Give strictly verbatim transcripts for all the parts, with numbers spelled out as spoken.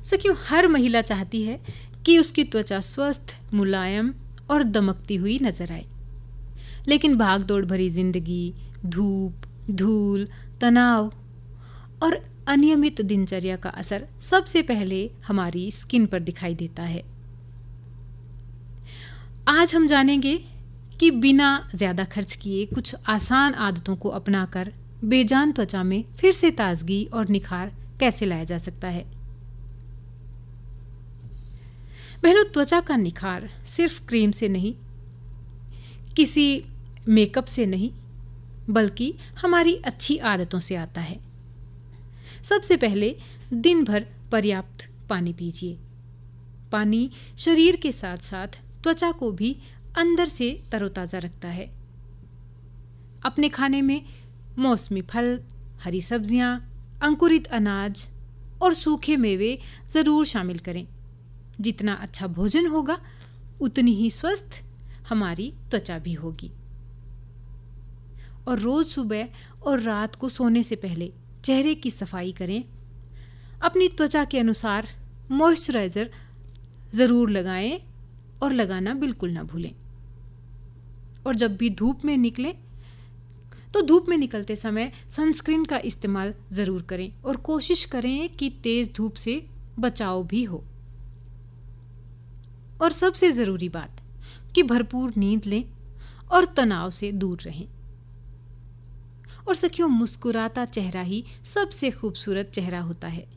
सखियों, हर महिला चाहती है कि उसकी त्वचा स्वस्थ, मुलायम और दमकती हुई नजर आए। लेकिन भागदौड़ भरी जिंदगी, धूप, धूल, तनाव और अनियमित दिनचर्या का असर सबसे पहले हमारी स्किन पर दिखाई देता है। आज हम जानेंगे कि बिना ज्यादा खर्च किए कुछ आसान आदतों को अपनाकर बेजान त्वचा में फिर से ताजगी और निखार कैसे लाया जा सकता है। बहनों, त्वचा का निखार सिर्फ क्रीम से नहीं, किसी मेकअप से नहीं, बल्कि हमारी अच्छी आदतों से आता है। सबसे पहले दिन भर पर्याप्त पानी पीजिए। पानी शरीर के साथ साथ त्वचा को भी अंदर से तरोताजा रखता है। अपने खाने में मौसमी फल, हरी सब्जियां, अंकुरित अनाज और सूखे मेवे जरूर शामिल करें। जितना अच्छा भोजन होगा, उतनी ही स्वस्थ हमारी त्वचा भी होगी। और रोज सुबह और रात को सोने से पहले चेहरे की सफाई करें। अपनी त्वचा के अनुसार मॉइस्चराइजर जरूर लगाएं और लगाना बिल्कुल ना भूलें। और जब भी धूप में निकलें तो धूप में निकलते समय सनस्क्रीन का इस्तेमाल जरूर करें और कोशिश करें कि तेज धूप से बचाव भी हो। और सबसे जरूरी बात कि भरपूर नींद लें और तनाव से दूर रहें। और सखियों, मुस्कुराता चेहरा ही सबसे खूबसूरत चेहरा होता है।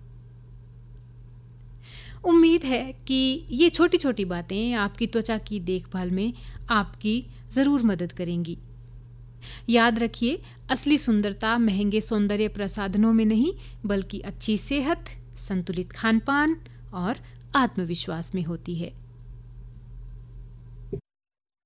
उम्मीद है कि ये छोटी छोटी बातें आपकी त्वचा की देखभाल में आपकी जरूर मदद करेंगी। याद रखिए, असली सुंदरता महंगे सौंदर्य प्रसाधनों में नहीं, बल्कि अच्छी सेहत, संतुलित खानपान और आत्मविश्वास में होती है।